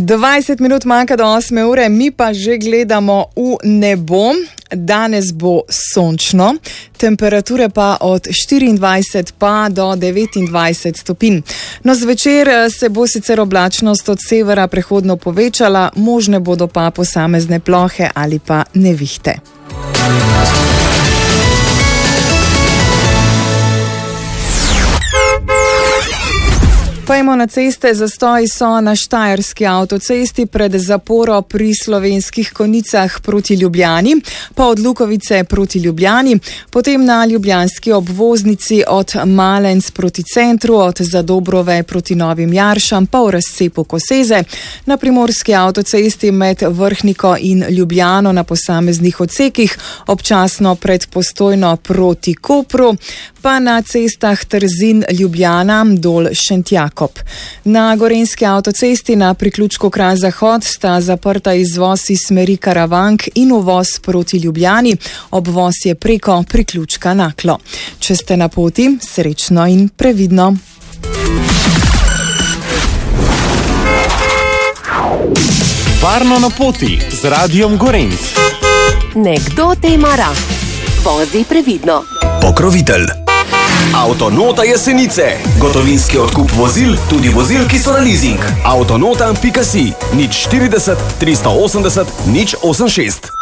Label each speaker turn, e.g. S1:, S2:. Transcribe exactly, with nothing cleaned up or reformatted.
S1: dvajset minut manjka do osme ure, mi pa že gledamo v nebo. Danes bo sončno, temperature pa od štiriindvajset pa do devetindvajset stopinj. No, zvečer se bo sicer oblačnost od severa prehodno povečala, možne bodo pa posamezne plohe ali pa nevihte. Pojmo na ceste. Zastoji so na Štajerski avtocesti pred zaporo pri Slovenskih Konjicah proti Ljubljani, pa od Lukovice proti Ljubljani, potem na ljubljanski obvoznici od Malenc proti centru, od Zadobrove proti Novim Jaršam, pa v razcepu Koseze, na Primorski avtocesti med Vrhniko in Ljubljano na posameznih odsekih, občasno pred Postojno proti Kopru, pa na cestah Trzin Ljubljana dol Šentjak. Na Gorenjski avtocesti na priključku Kranj-Zahod sta zaprta izvoz iz smeri Karavank in uvoz proti Ljubljani, obvoz je preko priključka Naklo. Če ste na poti, srečno in previdno.
S2: Varno na poti z Radiom Gorenc.
S3: Nekdo te mara. Vozi previdno.
S4: Pokrovitelj Avtonota Jesenice. Gotovinski odkup vozil, tudi vozil, ki so na leasing. Avtonota pika si, nič štirideset, tristo osemdeset, nič osemdesiət šest.